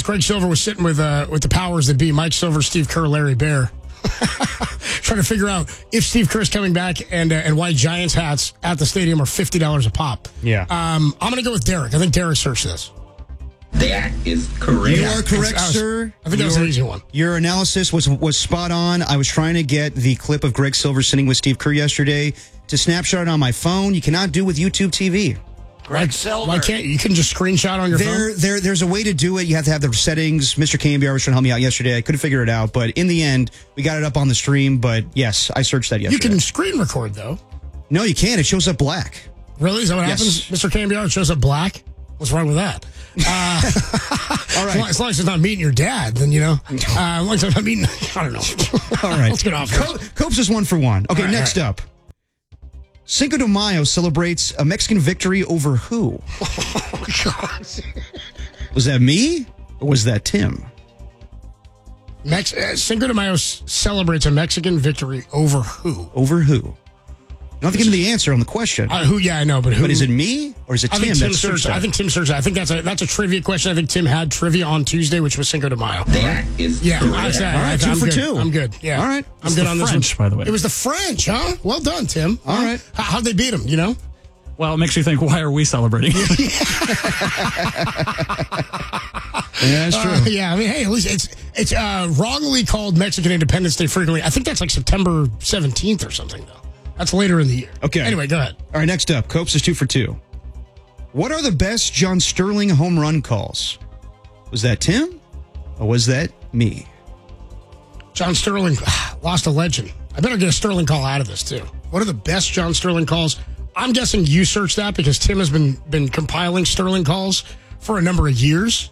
Greg Silver was sitting with the powers that be, Mike Silver, Steve Kerr, Larry Bear, trying to figure out if Steve Kerr's coming back and why Giants hats at the stadium are $50 a pop. Yeah. I'm going to go with Derek. I think Derek searched this. That is correct. You are correct, sir. I think that was an easy one. Your analysis was spot on. I was trying to get the clip of Greg Silver sitting with Steve Kerr yesterday to snapshot it on my phone. You cannot do with YouTube TV. Greg Silver. Why can't you? You can just screenshot on your phone? There's a way to do it. You have to have the settings. Mr. KMBR was trying to help me out yesterday. I couldn't figure it out, but in the end, we got it up on the stream. But yes, I searched that yesterday. You can screen record, though. No, you can't. It shows up black. Really? Is that what Yes. happens? Mr. KMBR, it shows up black? What's wrong with that? All right. As long as it's not meeting your dad, then, as long as it's not meeting, I don't know. All right. Let's get off here. Copes is 1 for 1. Okay, All right, next up. Cinco de Mayo celebrates a Mexican victory over who? Oh, God. Was that me or was that Tim? Cinco de Mayo celebrates a Mexican victory over who? Over who? You don't have to give me the answer on the question. Who? Yeah, I know, but who? But is it me or is it I Tim? think Tim that searched searched. that? I think Tim searched. I think that's a trivia question. I think Tim had trivia on Tuesday, which was Cinco de Mayo. That is Yeah, correct. I said. All right, I'm 2 for good. 2. I'm good. Yeah. All right. I'm good on this French, one. by the way. It was the French, huh? Well done, Tim. All right. How'd they beat them? Well, it makes you think, why are we celebrating? Yeah, that's true. Yeah, I mean, hey, at least it's wrongly called Mexican Independence Day frequently. I think that's like September 17th or something, though. That's later in the year. Okay. Anyway, go ahead. All right, next up. Copes is 2 for 2. What are the best John Sterling home run calls? Was that Tim or was that me? John Sterling lost a legend. I better get a Sterling call out of this, too. What are the best John Sterling calls? I'm guessing you searched that because Tim has been compiling Sterling calls for a number of years.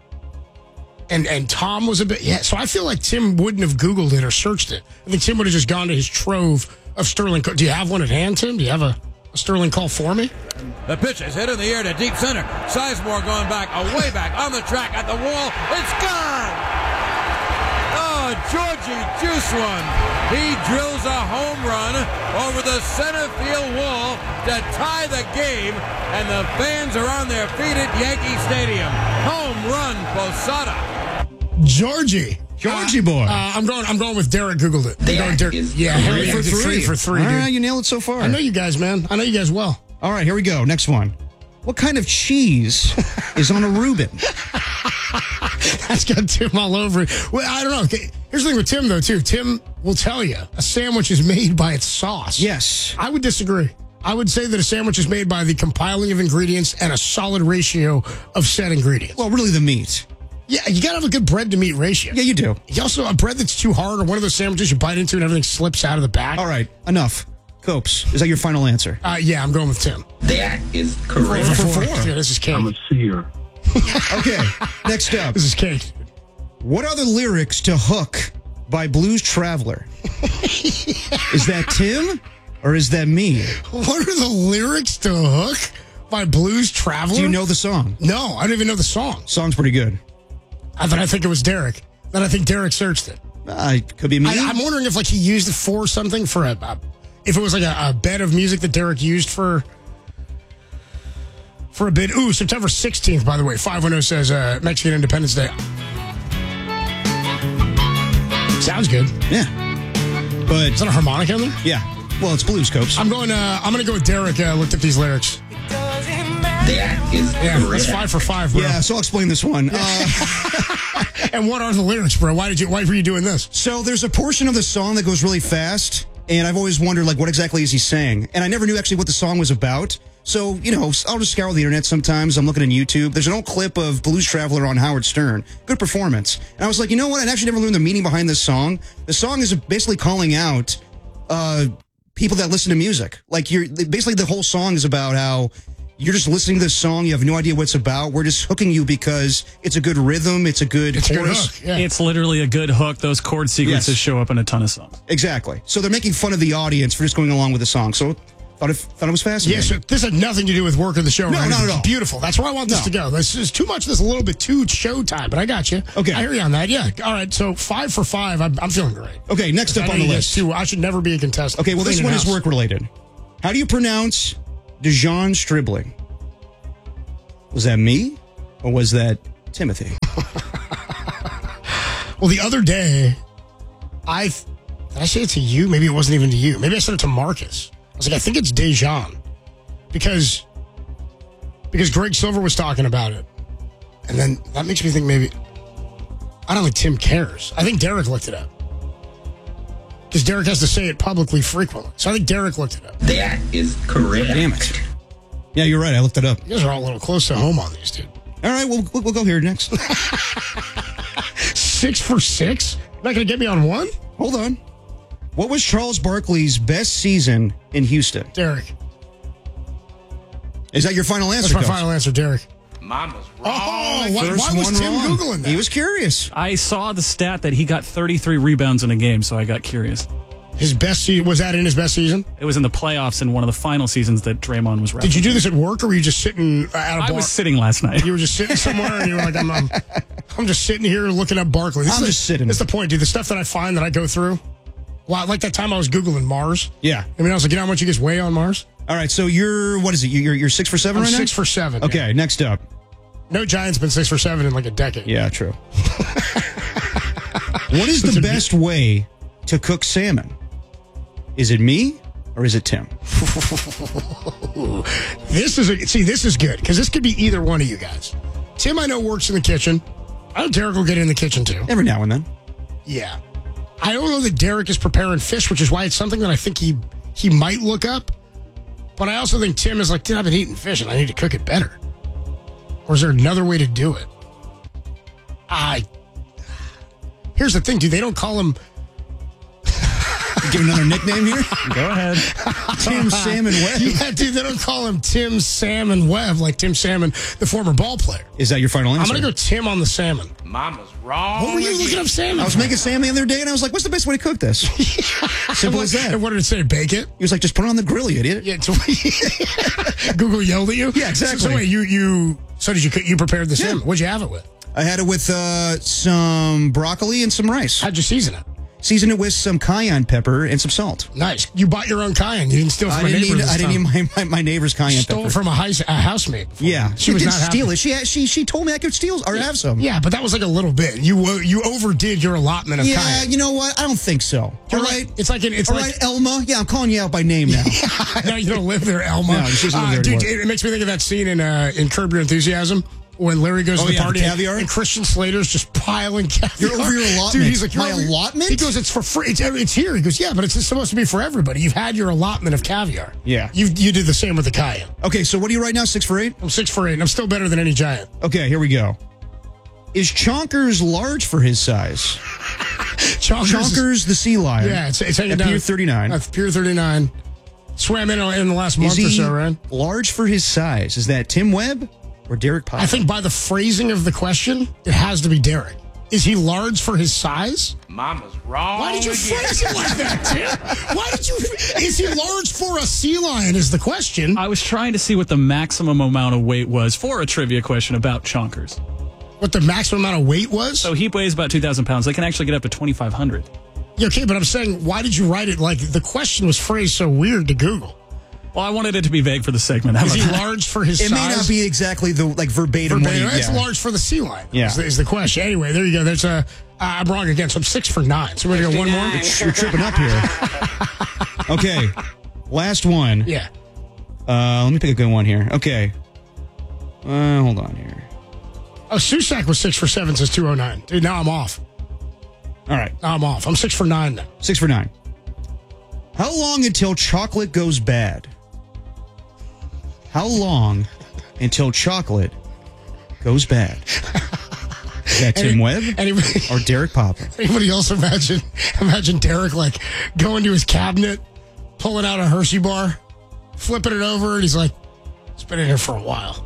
And Tom was a bit... Yeah, so I feel like Tim wouldn't have Googled it or searched it. I think Tim would have just gone to his trove of Sterling. Do you have one at hand, Tim? Do you have a Sterling call for me? The pitch is hit in the air to deep center. Sizemore going back, away back, on the track, at the wall. It's gone! Oh, Georgie Juice one. He drills a home run over the center field wall to tie the game, and the fans are on their feet at Yankee Stadium. Home run, Posada. Georgie boy. I'm going with Derek. Googled it. That is yeah, correct. 3 for 3. All Dude. right, you nailed it so far. I know you guys, man. I know you guys well. All right, here we go. Next one. What kind of cheese is on a Reuben? That's got Tim all over it. Well, I don't know. Okay, here's the thing with Tim, though, too. Tim will tell you a sandwich is made by its sauce. Yes. I would disagree. I would say that a sandwich is made by the compiling of ingredients and a solid ratio of said ingredients. Well, really the meat. Yeah, you got to have a good bread to meat ratio. Yeah, you do. You also, a bread that's too hard or one of those sandwiches you bite into and everything slips out of the back. All right, enough. Copes, is that your final answer? Yeah, I'm going with Tim. That is correct. 4 for 4. Yeah, this is cake. I'm a seer. Okay, next up. This is cake. What are the lyrics to Hook by Blues Traveler? Is that Tim or is that me? What are the lyrics to Hook by Blues Traveler? Do you know the song? No, I don't even know the song. Song's pretty good. I think it was Derek. Then I think Derek searched it. It could be me. I'm wondering if he used it for something if it was like a bed of music that Derek used for a bid. Ooh, September 16th, by the way. 510 says Mexican Independence Day. Sounds good. Yeah. But Is that a harmonica in there? yeah. Well, it's blues, Copes. I'm going to go with Derek. Looked at these lyrics. That is Yeah, correct. that's 5 for 5, bro. Yeah, so I'll explain this one. And what are the lyrics, bro? Why were you doing this? So there's a portion of the song that goes really fast, and I've always wondered, what exactly is he saying? And I never knew actually what the song was about. So, I'll just scour the internet sometimes. I'm looking on YouTube. There's an old clip of Blues Traveler on Howard Stern. Good performance. And I was like, you know what? I actually never learned the meaning behind this song. The song is basically calling out people that listen to music. Basically the whole song is about how you're just listening to this song. You have no idea what it's about. We're just hooking you because it's a good rhythm. It's a good chorus. Hook, yeah. It's literally a good hook. Those chord sequences show up in a ton of songs. Exactly. So they're making fun of the audience for just going along with the song. So thought it was fascinating. Yes, this had nothing to do with work of the show. No, right? not at all. Beautiful. That's where I want this to go. This is too much. This is a little bit too showtime, but I got you. Okay. I hear you on that. Yeah. All right. So 5 for 5. I'm feeling great. Okay, next up I know on the you guys list. too. I should never be a contestant. Okay, well, this Cleaning one is house. work related. How do you pronounce Dejan Stribling? Was that me or was that Timothy? Well, the other day, did I say it to you? Maybe it wasn't even to you. Maybe I said it to Marcus. I was like, I think it's Dejan. Because Greg Silver was talking about it. And then that makes me think maybe, I don't think Tim cares. I think Derek looked it up. Because Derek has to say it publicly frequently. So I think Derek looked it up. That is correct. Damn it. Yeah, you're right. I looked it up. You guys are all a little close to home on these, dude. All right, we'll go here next. 6 for 6? You're not going to get me on one? Hold on. What was Charles Barkley's best season in Houston? Derek. Is that your final answer? That's my final answer, Derek. Mama's wrong. Oh, why First was one Tim wrong. Googling that? He was curious. I saw the stat that he got 33 rebounds in a game, so I got curious. His best season, was that in his best season? It was in the playoffs in one of the final seasons that Draymond was referencing. Did you do this at work, or were you just sitting at a bar? I was sitting last night. You were just sitting somewhere, and you were like, I'm just sitting here looking up Barkley. I'm just sitting. That's the point, dude. The stuff that I find that I go through. Well, like that time I was Googling Mars. Yeah. I mean, I was like, you know how much you guys weigh on Mars? All right, so what is it? You're 6 for 7 I'm right now? 6 for 7. Okay, yeah. next up. No Giant's been 6 for 7 in like a decade. Yeah, true. What is the best way to cook salmon? Is it me or is it Tim? This is good because this could be either one of you guys. Tim, I know, works in the kitchen. I know Derek will get in the kitchen too. Every now and then. Yeah. I don't know that Derek is preparing fish, which is why it's something that I think he might look up. But I also think Tim is like, dude, I've been eating fish and I need to cook it better. Or is there another way to do it? Here's the thing, dude. They don't call him... Give another nickname here? Go ahead. Tim Salmon Webb. Yeah, dude, they don't call him Tim Salmon Webb like Tim Salmon, the former ball player. Is that your final answer? I'm going to go Tim on the salmon. Mama's wrong. What were you looking up salmon? I was making salmon the other day, and I was like, what's the best way to cook this? Simple as that. And what did it say? Bake it? He was like, just put it on the grill, you idiot. Yeah. Google yelled at you? Yeah, exactly. So wait, so did you cook? You prepared the salmon. What'd you have it with? I had it with some broccoli and some rice. How'd you season it? Season it with some cayenne pepper and some salt. Nice. You bought your own cayenne. You didn't steal from a neighbor. I didn't eat my neighbor's cayenne Stole pepper. from a housemate. Before. Yeah. She was didn't not steal happy. it. She told me I could steal or have some. Yeah, but that was like a little bit. You overdid your allotment of Yeah, cayenne. you know what? I don't think so. You're All right. right. It's like All right, Elma. Yeah, I'm calling you out by name now. now you don't live there, Elma. No, she doesn't live there dude, anymore. it makes me think of that scene in Curb Your Enthusiasm when Larry goes to the yeah, party the caviar? and Christian Slater's just piling caviar. You're over your allotment. Dude, he's like, My allotment? He goes, it's for free. It's here. He goes, yeah, but it's supposed to be for everybody. You've had your allotment of caviar. Yeah. You did the same with the cayenne. Okay, so what are you right now? 6 for 8? I'm 6 for 8, and I'm still better than any Giant. Okay, here we go. Is Chonkers large for his size? Chonkers the sea lion. Yeah, it's hanging at down. Pier 39. Pier 39. Swam in the last month or so, right? Large for his size? Is that Tim Webb or Derek Pop? I think by the phrasing of the question, it has to be Derek. Is he large for his size? Mama's wrong. Why did you phrase it like that, Tim? Why did you... Is he large for a sea lion is the question. I was trying to see what the maximum amount of weight was for a trivia question about chonkers. What the maximum amount of weight was? So he weighs about 2,000 pounds. They can actually get up to 2,500. Yeah, okay, but I'm saying, why did you write it like the question was phrased so weird to Google? Well, I wanted it to be vague for the segment. How Is about he that? large for his It size? may not be exactly the verbatim. It's large for the sea lion. Yeah. Is the question. Anyway, there you go. There's I'm wrong again. So I'm 6 for 9. So we're going to go one more? You're tripping up here. Okay, last one. Yeah. Let me pick a good one here. Okay. Hold on here. Oh, Susak was 6 for 7 since 209. Dude, now I'm off. All right. Now I'm off. I'm 6 for 9 now. 6 for 9. How long until chocolate goes bad? How long until chocolate goes bad? Is that Tim Webb or Derek Papa? Anybody else imagine Derek like going to his cabinet, pulling out a Hershey bar, flipping it over, and he's like, it's been in here for a while.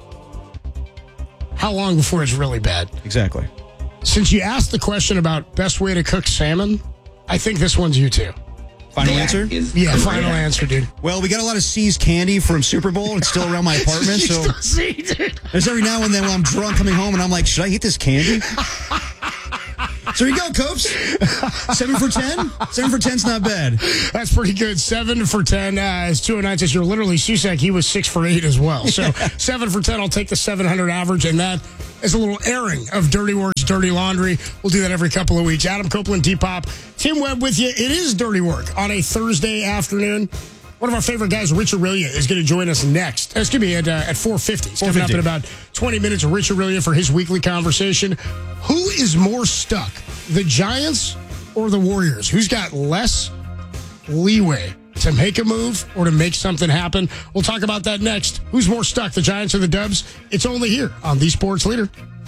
How long before it's really bad? Exactly. Since you asked the question about best way to cook salmon, I think this one's you too. Final answer? Yeah, correct. final answer, dude. Well, we got a lot of C's candy from Super Bowl. It's still around my apartment, so dude. there's every now and then when I'm drunk coming home and I'm like, should I eat this candy? So here you go, Copes. 7 for 10? 7 for 10's not bad. That's pretty good. 7 for 10. As 209 says, you're literally Susak. He was 6 for 8 as well. So 7 for 10. I'll take the 700 average, and that is a little airing of Dirty Work's Dirty Laundry. We'll do that every couple of weeks. Adam Copeland, Depop, Tim Webb with you. It is Dirty Work on a Thursday afternoon. One of our favorite guys, Rich Aurelia, is going to join us next. Excuse me, at 4:50. He's coming up in about 20 minutes. Rich Aurelia for his weekly conversation. Who is more stuck, the Giants or the Warriors? Who's got less leeway to make a move or to make something happen? We'll talk about that next. Who's more stuck, the Giants or the Dubs? It's only here on The Sports Leader.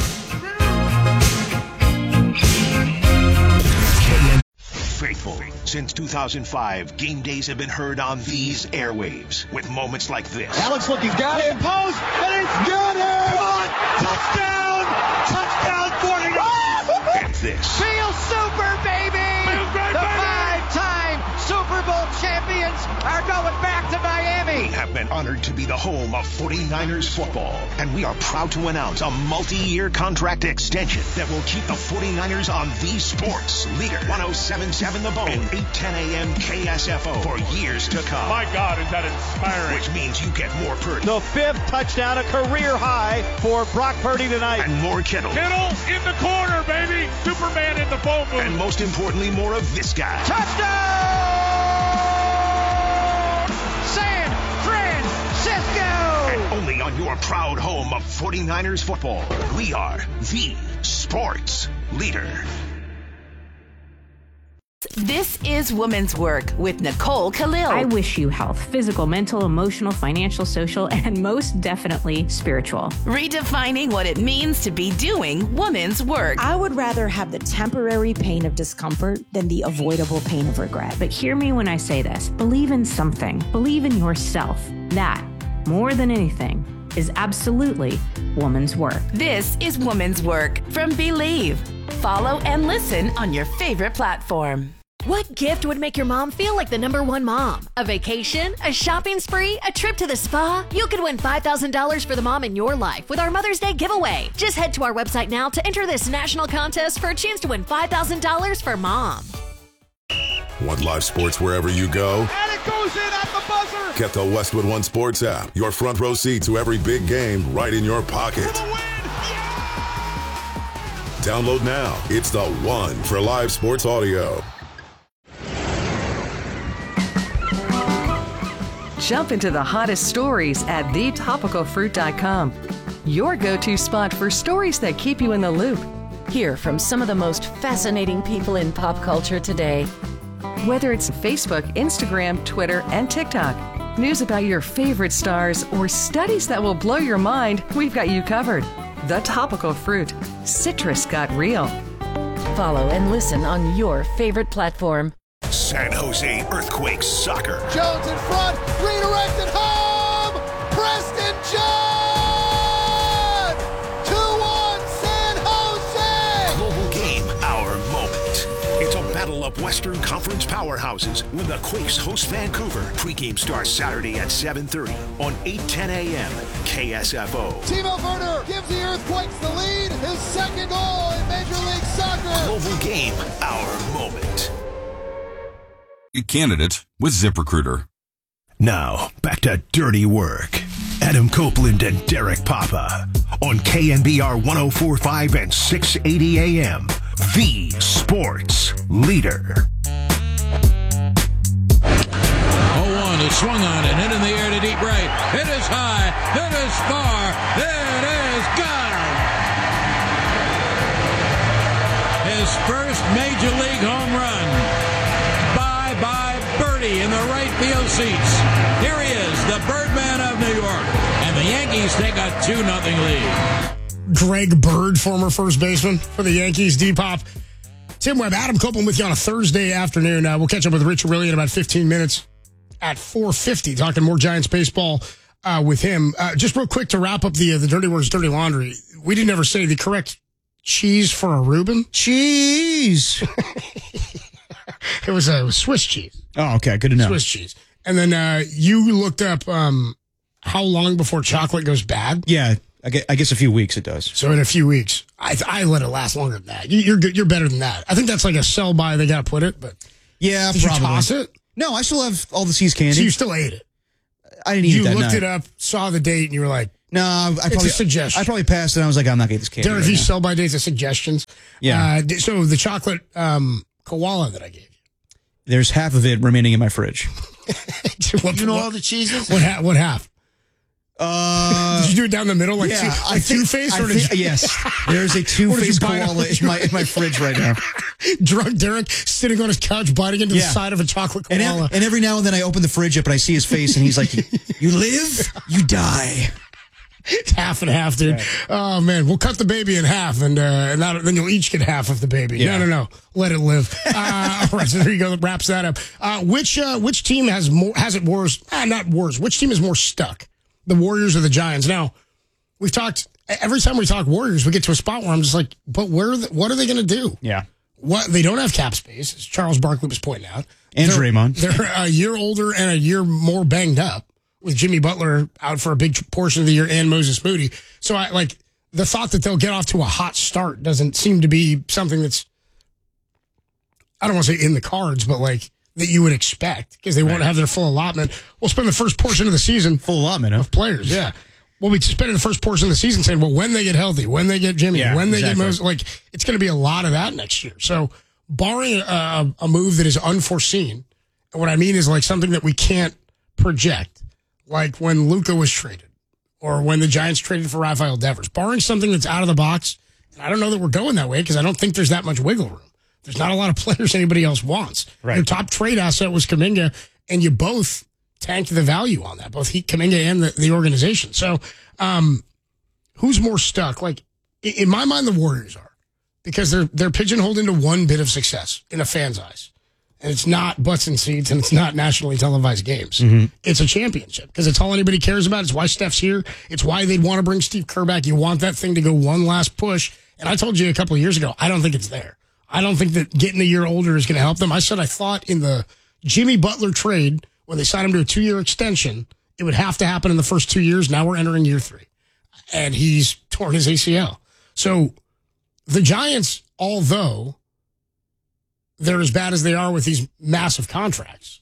Faithful. Since 2005, game days have been heard on these airwaves with moments like this. Alex looking, got him, post, and it's got him! Touchdown! Touchdown 49! And this. Feel super, baby! The five-time Super Bowl champions are going back to Miami! We have been honored to be the home of 49ers football, and we are proud to announce a multi-year contract extension that will keep the 49ers on the Sports Leader 107.7 The Bone and 8:10 a.m. KSFO for years to come. My God, is that inspiring. Which means you get more Purdy. The 5th touchdown, a career high for Brock Purdy tonight. And more Kittle. Kittle in the corner, baby. Superman in the phone booth. And most importantly, more of this guy. Touchdown! San Francisco! And only on your proud home of 49ers football, we are the Sports Leader. This is Woman's Work with Nicole Khalil. I wish you health, physical, mental, emotional, financial, social, and most definitely spiritual. Redefining what it means to be doing woman's work. I would rather have the temporary pain of discomfort than the avoidable pain of regret. But hear me when I say this. Believe in something. Believe in yourself. That, more than anything, is absolutely woman's work. This is Woman's Work from Believe. Follow and listen on your favorite platform. What gift would make your mom feel like the #1 mom? A vacation? A shopping spree? A trip to the spa? You could win $5,000 for the mom in your life with our Mother's Day giveaway. Just head to our website now to enter this national contest for a chance to win $5,000 for mom. Want live sports wherever you go? And it goes in at the buzzer! Get the Westwood One Sports app. Your front row seat to every big game right in your pocket. Download now. It's the one for live sports audio. Jump into the hottest stories at thetopicalfruit.com. Your go-to spot for stories that keep you in the loop. Hear from some of the most fascinating people in pop culture today. Whether it's Facebook, Instagram, Twitter, and TikTok, news about your favorite stars, or studies that will blow your mind, we've got you covered. The Topical Fruit. Citrus got real. Follow and listen on your favorite platform. San Jose Earthquakes soccer. Jones in front, redirected home! Preston John! 2-1 San Jose! Global game, our moment. It's a battle of Western Conference powerhouses when the Quakes host Vancouver. Pre-game starts Saturday at 7:30 on 8:10 a.m. KSFO. Timo Werner gives the Earthquakes the lead. His second goal in Major League Soccer. Global game, our moment. Candidate with ZipRecruiter. Now, back to Dirty Work. Adam Copeland and Derek Papa on KNBR 104.5 and 680 AM. The Sports Leader. 0-1 is swung on and hit in the air to deep right. It is high. It is far. It is gone. His first Major League home run. Bye birdie in the right field seats. Here he is, the Birdman of New York. And the Yankees take a 2-0 lead. Greg Bird, former first baseman for the Yankees. Depop. Tim Webb, Adam Copeland with you on a Thursday afternoon. We'll catch up with Rich Aurelia in about 15 minutes at 4:50, talking more Giants baseball with him. Just real quick to wrap up the Dirty Words, Dirty Laundry. We didn't ever say the correct cheese for a Reuben. Cheese. It was Swiss cheese. Oh, okay. Good to know. Swiss cheese. And then you looked up how long before chocolate goes bad? Yeah. I guess a few weeks it does. So in a few weeks, I let it last longer than that. You're good. You're better than that. I think that's like a sell by. They got to put it, but yeah, did probably. you toss it? No, I still have all the See's candy. So you still ate it? I didn't eat it that night. You looked it up, saw the date, and you were like, no, I probably passed it. And I was like, I'm not getting this candy. Derek, right these now. sell by dates are suggestions. Yeah. So the chocolate koala that I gave you. There's half of it remaining in my fridge. You know all the cheeses? What half? Did you do it down the middle like Two-Face? Yes. There's a Two-Face koala in my fridge right now. Drunk Derek sitting on his couch biting into the side of a chocolate koala. And every now and then I open the fridge up and I see his face and he's like, you live, you die. It's half and half, dude. Right. Oh, man. We'll cut the baby in half, and then you'll each get half of the baby. Yeah. No. Let it live. All right, so there you go. That wraps that up. Which team has it worse? Not worse. Which team is more stuck? The Warriors or the Giants? Now, we've talked, every time we talk Warriors, we get to a spot where I'm just like, but what are they going to do? Yeah. They don't have cap space, as Charles Barkley was pointing out. And Draymond. They're a year older and a year more banged up, with Jimmy Butler out for a big portion of the year and Moses Moody. So the thought that they'll get off to a hot start doesn't seem to be something that's, I don't want to say in the cards, but that you would expect, because they won't have their full allotment. We'll spend the first portion of the season full allotment of players. Yeah. We'll be spending the first portion of the season saying, well, when they get healthy, when they get Jimmy, when they get Moses, it's going to be a lot of that next year. So barring a move that is unforeseen, and what I mean is something that we can't project, like when Luka was traded, or when the Giants traded for Rafael Devers. Barring something that's out of the box, and I don't know that we're going that way because I don't think there's that much wiggle room. There's not a lot of players anybody else wants. Right. Your top trade asset was Kuminga, and you both tanked the value on that, both Kuminga and the organization. So who's more stuck? In my mind, the Warriors are, because they're pigeonholed into one bit of success in a fan's eyes. And it's not butts and seats, and it's not nationally televised games. Mm-hmm. It's a championship, because it's all anybody cares about. It's why Steph's here. It's why they'd want to bring Steve Kerr back. You want that thing to go one last push. And I told you a couple of years ago, I don't think it's there. I don't think that getting a year older is going to help them. I said I thought in the Jimmy Butler trade, when they signed him to a 2-year extension, it would have to happen in the first 2 years. Now we're entering year 3. And he's torn his ACL. So the Giants, although they're as bad as they are with these massive contracts,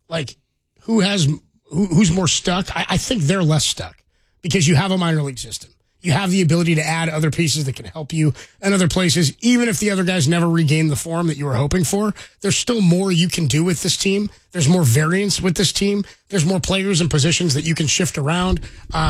who's more stuck? I think they're less stuck, because you have a minor league system. You have the ability to add other pieces that can help you in other places. Even if the other guys never regain the form that you were hoping for, there's still more you can do with this team. There's more variance with this team. There's more players and positions that you can shift around.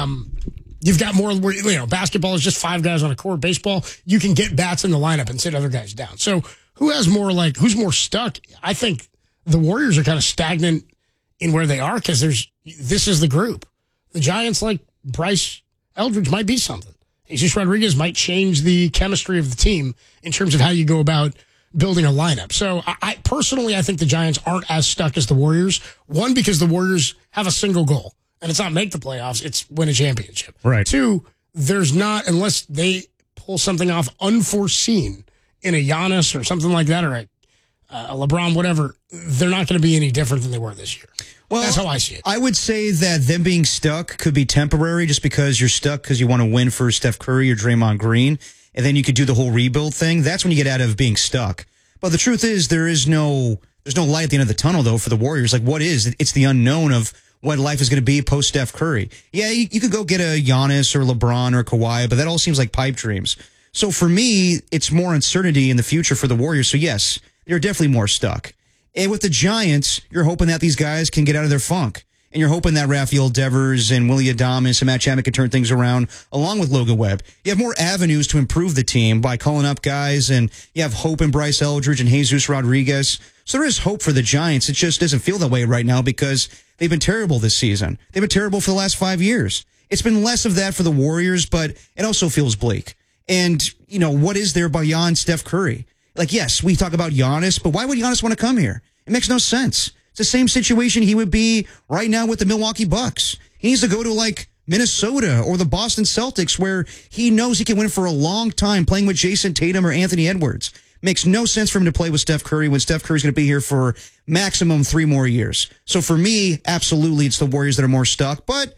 You've got more, basketball is just 5 guys on a court. Baseball, you can get bats in the lineup and sit other guys down. So who's more stuck? I think the Warriors are kind of stagnant in where they are, because this is the group. The Giants, Bryce Eldridge, might be something. Jesus Rodriguez might change the chemistry of the team in terms of how you go about building a lineup. So I personally think the Giants aren't as stuck as the Warriors. One, because the Warriors have a single goal, and it's not make the playoffs, it's win a championship. Right. 2, there's not, unless they pull something off unforeseen in a Giannis or something like that, or a LeBron, whatever, they're not going to be any different than they were this year. Well, that's how I see it. I would say that them being stuck could be temporary, just because you're stuck because you want to win for Steph Curry or Draymond Green, and then you could do the whole rebuild thing. That's when you get out of being stuck. But the truth is, there's no light at the end of the tunnel, though, for the Warriors. What is? It's the unknown of what life is going to be post Steph Curry. Yeah, you could go get a Giannis or LeBron or Kawhi, but that all seems like pipe dreams. So for me, it's more uncertainty in the future for the Warriors. So yes, they're definitely more stuck. And with the Giants, you're hoping that these guys can get out of their funk. And you're hoping that Rafael Devers and Willie Adames and Matt Chapman can turn things around, along with Logan Webb. You have more avenues to improve the team by calling up guys, and you have hope in Bryce Eldridge and Jesus Rodriguez. So there is hope for the Giants. It just doesn't feel that way right now, because they've been terrible this season. They've been terrible for the last 5 years. It's been less of that for the Warriors, but it also feels bleak. And, what is there beyond Steph Curry? Yes, we talk about Giannis, but why would Giannis want to come here? It makes no sense. It's the same situation he would be right now with the Milwaukee Bucks. He needs to go to Minnesota or the Boston Celtics, where he knows he can win for a long time playing with Jason Tatum or Anthony Edwards. Makes no sense for him to play with Steph Curry when Steph Curry's going to be here for maximum 3 more years. So for me, absolutely, it's the Warriors that are more stuck. But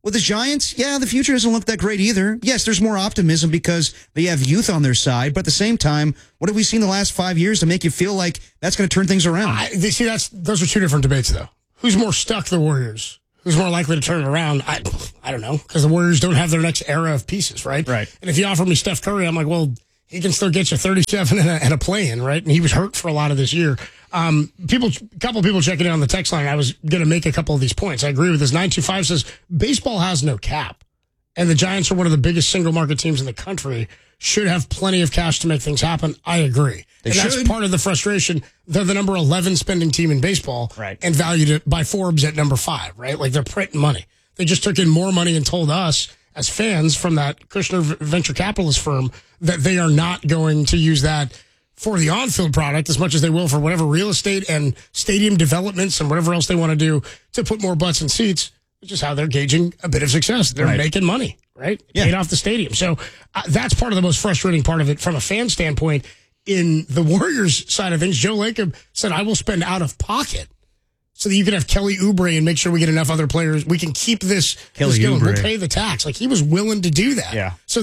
With the Giants, yeah, the future doesn't look that great either. Yes, there's more optimism because they have youth on their side, but at the same time, what have we seen the last 5 years to make you feel like that's going to turn things around? Those are two different debates, though. Who's more stuck, the Warriors? Who's more likely to turn it around? I don't know, because the Warriors don't have their next era of pieces, right? Right. And if you offer me Steph Curry, I'm like, well, he can still get you 37 and a play-in, right? And he was hurt for a lot of this year. A couple people checking in on the text line. I was going to make a couple of these points. I agree with this. 925 says, baseball has no cap. And the Giants are one of the biggest single market teams in the country. Should have plenty of cash to make things happen. I agree. That's part of the frustration. They're the number 11 spending team in baseball. Right. And valued it by Forbes at number 5, right? Like they're printing money. They just took in more money and told us as fans from that Kushner venture capitalist firm that they are not going to use that for the on-field product as much as they will for whatever real estate and stadium developments and whatever else they want to do to put more butts in seats, which is how they're gauging a bit of success. They're making money, right? Yeah. Paid off the stadium. So that's part of the most frustrating part of it from a fan standpoint. In the Warriors side of things, Joe Lacob said, I will spend out of pocket so that you can have Kelly Oubre and make sure we get enough other players. We can keep this going. We'll pay the tax. Like, he was willing to do that. Yeah. So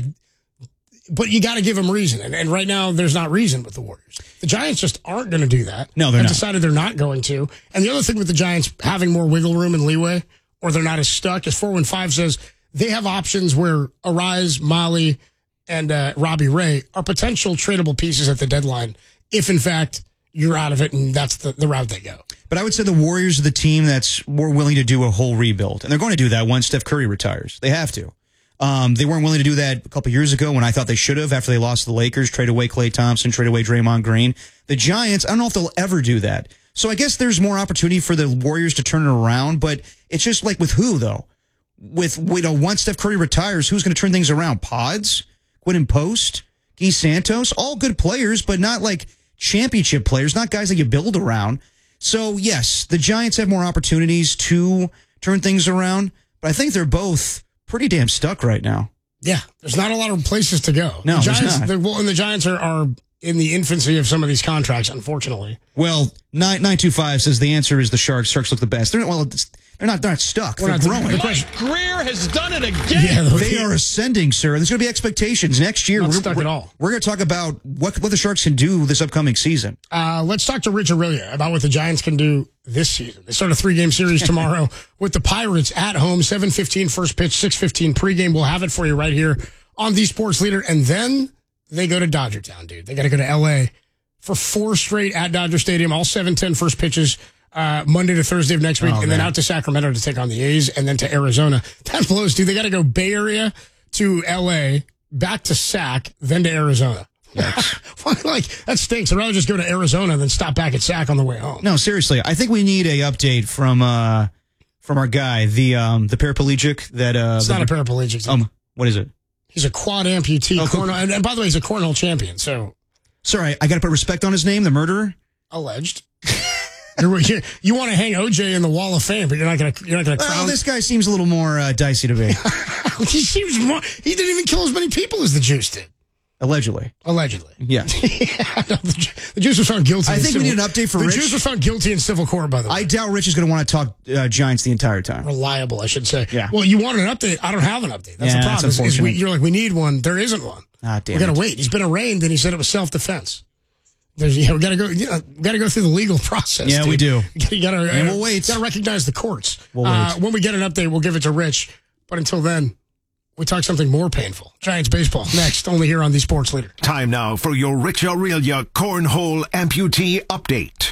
but you got to give them reason. And right now, there's not reason with the Warriors. The Giants just aren't going to do that. No, they're not. Decided they're not going to. And the other thing with the Giants having more wiggle room and leeway, or they're not as stuck, as 415 says, they have options where Arise, Molly, and Robbie Ray are potential tradable pieces at the deadline if, in fact, you're out of it and that's the route they go. But I would say the Warriors are the team that's more willing to do a whole rebuild. And they're going to do that once Steph Curry retires. They have to. They weren't willing to do that a couple years ago when I thought they should have after they lost to the Lakers, trade away Klay Thompson, trade away Draymond Green. The Giants, I don't know if they'll ever do that. So I guess there's more opportunity for the Warriors to turn it around, but it's just like with who, though? Once Steph Curry retires, who's going to turn things around? Pods? Quinn Post? Guy Santos? All good players, but not like championship players, not guys that you build around. So, yes, the Giants have more opportunities to turn things around, but I think they're both pretty damn stuck right now. Yeah, there's not a lot of places to go. No, the Giants, there's not. And the Giants are in the infancy of some of these contracts, unfortunately. Well, 925 says the answer is the Sharks. Sharks look the best. They're not stuck. They're growing. Greer has done it again. Yeah, they are ascending, sir. There's going to be expectations next year. Not stuck at all. We're going to talk about what the Sharks can do this upcoming season. Let's talk to Rich Aurelia about what the Giants can do this season. They start a 3-game series tomorrow with the Pirates at home, 7:15 first pitch, 6:15 pregame. We'll have it for you right here on the Sports Leader. And then they go to Dodger Town, dude. They got to go to L.A. for 4 straight at Dodger Stadium, all 7:10 first pitches. Monday to Thursday of next week, and then out to Sacramento to take on the A's, and then to Arizona. That blows, dude. They got to go Bay Area to L.A., back to Sac, then to Arizona. Like, that stinks. I'd rather just go to Arizona than stop back at Sac on the way home. No, seriously. I think we need a update from our guy, the paraplegic that. It's not a paraplegic. What is it? He's a quad amputee. Cornhole, and by the way, he's a cornhole champion. So, sorry, I got to put respect on his name. The murderer, alleged. You want to hang OJ in the Wall of Fame, but you're not going to crown. Well, this guy seems a little more dicey to me. He didn't even kill as many people as the Juice did. Allegedly. No, Yeah. the Juice was found guilty. I think we need an update for Rich. The Juice was found guilty in civil court, by the way. I doubt Rich is going to want to talk Giants the entire time. Reliable, I should say. Yeah. Well, you want an update. I don't have an update. That's the problem. That's unfortunate. You're like, we need one. There isn't one. Ah, damn. We got to wait. He's been arraigned, and he said it was self-defense. We got to go. Got to go through the legal process. Yeah, dude. we do. You got to. And we'll wait. Got to recognize the courts. We'll wait. When we get an update, we'll give it to Rich. But until then, we talk something more painful. Giants baseball next, only here on the Sports Leader. Time now for your Rich Aurelia Cornhole Amputee Update.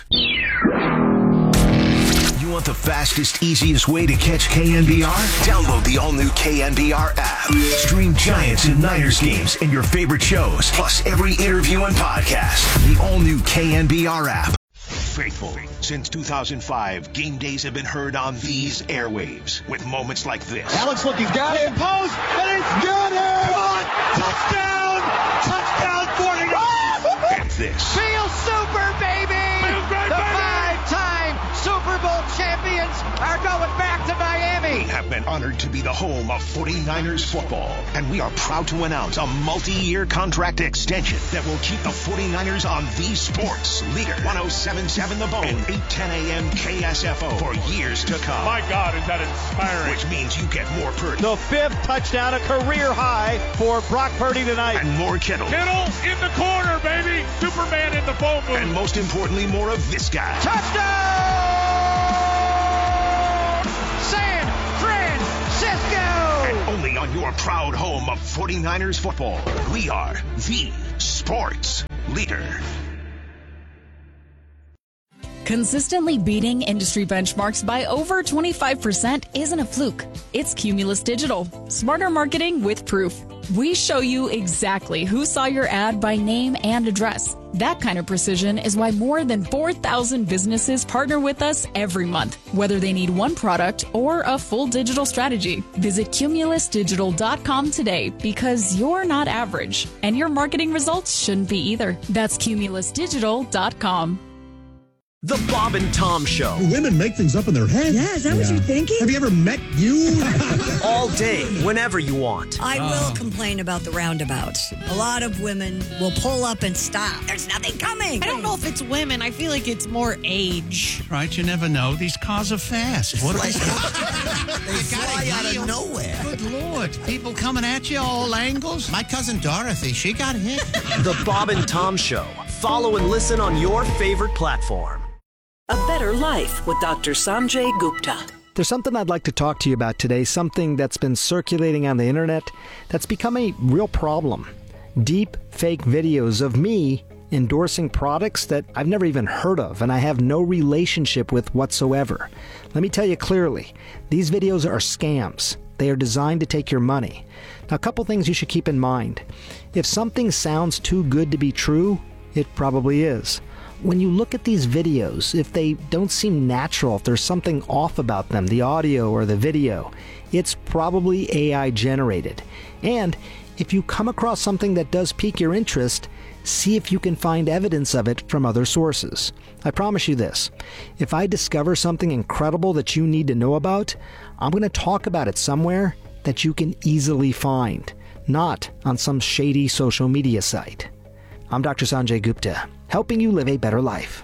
You want the fastest, easiest way to catch KNBR? Download the all-new KNBR app. Stream Giants and Niners games and your favorite shows, plus every interview and podcast. The all-new KNBR app. Faithful. Since 2005, game days have been heard on these airwaves with moments like this. Alex looking, got him, post, and it's got him! Come on, touchdown! Touchdown, 49! And this. Feel super, baby! The 5-time Super Bowl champions are going back to Miami. have been honored to be the home of 49ers football, and we are proud to announce a multi-year contract extension that will keep the 49ers on the sports leader. 107.7 The Bone, 8:10 a.m. KSFO for years to come. My God, is that inspiring. Which means you get more Purdy. The 5th touchdown, a career high for Brock Purdy tonight. And more Kittle. Kittle in the corner, baby. Superman in the phone booth. And most importantly, more of this guy. Touchdown! San Francisco! And only on your proud home of 49ers football. We are the sports leader. Consistently beating industry benchmarks by over 25% isn't a fluke. It's Cumulus Digital. Smarter marketing with proof. We show you exactly who saw your ad by name and address. That kind of precision is why more than 4,000 businesses partner with us every month, whether they need one product or a full digital strategy. Visit cumulusdigital.com today because you're not average, and your marketing results shouldn't be either. That's cumulusdigital.com. The Bob and Tom Show. Women make things up in their head. Yeah, is that what you're thinking? Have you ever met you? All day, whenever you want. I will complain about the roundabouts. A lot of women will pull up and stop. There's nothing coming. I don't know if it's women. I feel like it's more age. Right, you never know. These cars are fast. What They fly out of nowhere. Good Lord. People coming at you all angles. My cousin Dorothy, she got hit. The Bob and Tom Show. Follow and listen on your favorite platform. A Better Life with Dr. Sanjay Gupta. There's something I'd like to talk to you about today, something that's been circulating on the internet that's become a real problem. Deep fake videos of me endorsing products that I've never even heard of and I have no relationship with whatsoever. Let me tell you clearly, these videos are scams. They are designed to take your money. Now, a couple things you should keep in mind. If something sounds too good to be true, it probably is. When you look at these videos, if they don't seem natural, if there's something off about them, the audio or the video, it's probably AI generated. And if you come across something that does pique your interest, see if you can find evidence of it from other sources. I promise you this, if I discover something incredible that you need to know about, I'm going to talk about it somewhere that you can easily find, not on some shady social media site. I'm Dr. Sanjay Gupta, helping you live a better life.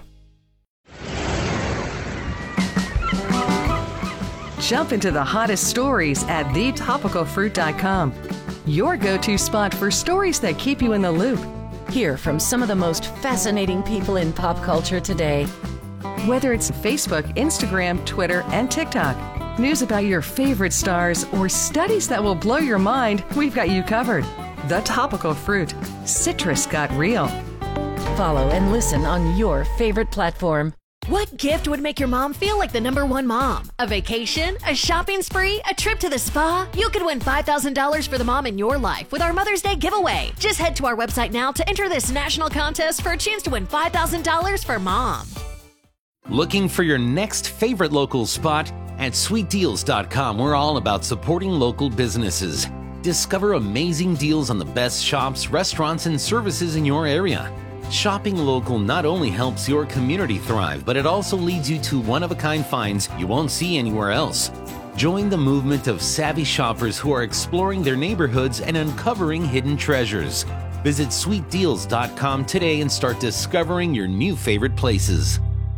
Jump into the hottest stories at thetopicalfruit.com. Your go-to spot for stories that keep you in the loop. Hear from some of the most fascinating people in pop culture today. Whether it's Facebook, Instagram, Twitter, and TikTok, news about your favorite stars, or studies that will blow your mind, we've got you covered. The Topical Fruit. Citrus got real. Follow and listen on your favorite platform. What gift would make your mom feel like the #1 mom? A vacation? A shopping spree? A trip to the spa? You could win $5,000 for the mom in your life with our Mother's Day giveaway. Just head to our website now to enter this national contest for a chance to win $5,000 for mom. Looking for your next favorite local spot? At sweetdeals.com, we're all about supporting local businesses. Discover amazing deals on the best shops, restaurants, and services in your area. Shopping local not only helps your community thrive, but it also leads you to one-of-a-kind finds you won't see anywhere else. Join the movement of savvy shoppers who are exploring their neighborhoods and uncovering hidden treasures. Visit sweetdeals.com today and start discovering your new favorite places.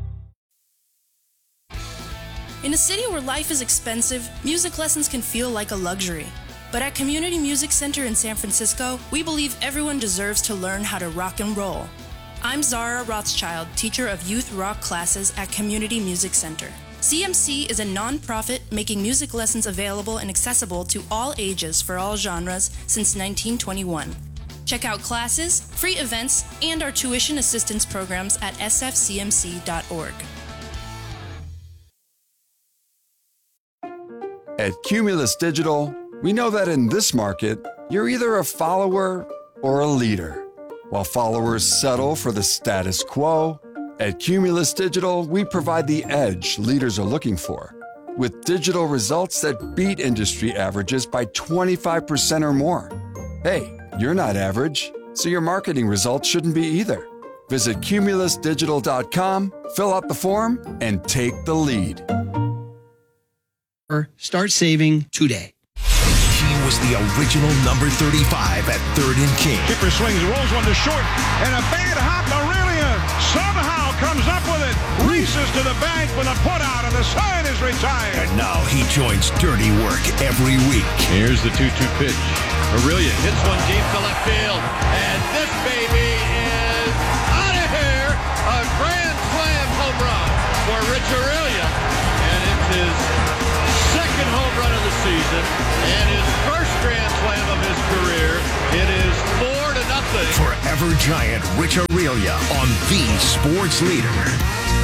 In a city where life is expensive, music lessons can feel like a luxury. But at Community Music Center in San Francisco, we believe everyone deserves to learn how to rock and roll. I'm Zara Rothschild, teacher of youth rock classes at Community Music Center. CMC is a nonprofit making music lessons available and accessible to all ages for all genres since 1921. Check out classes, free events, and our tuition assistance programs at sfcmc.org. At Cumulus Digital, we know that in this market, you're either a follower or a leader. While followers settle for the status quo, at Cumulus Digital, we provide the edge leaders are looking for, with digital results that beat industry averages by 25% or more. Hey, you're not average, so your marketing results shouldn't be either. Visit cumulusdigital.com, fill out the form, and take the lead. Start saving today. He was the original number 35 at 3rd and King. Kipper swings, rolls one to short, and a bad hop. Aurelia somehow comes up with it. Races to the bank with a putout, and the sign is retired. And now he joins Dirty Work every week. Here's the 2-2 pitch. Aurelia hits one deep to left field, and this baby is out of here. A grand slam home run for Rich Aurelia, and it's his second home run of the season and his first grand slam of his career. It is 4-0. Forever Giant Rich Aurelia on the Sports Leader.